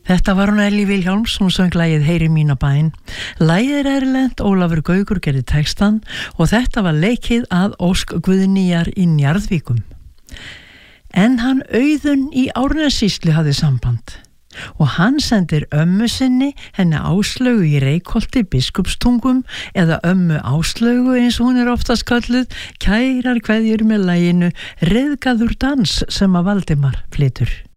Þetta var hún Ellý Vilhjálms, hún söng lagið Heyri mína bæn. Lagið er erlent, Ólafur Gaukur gerði textan og þetta var leikið að Ósk Guðnýjar í Njarðvíkum. En hann Auðun í Árnessýslu hafði samband og hann sendir ömmu sinni, henni Áslaugu í Reykholti, Biskupstungum, eða ömmu Áslaugu eins og hún er oftast kölluð, kærar kveðjur með laginu Ryðgaður dans sem að Valdimar flytur.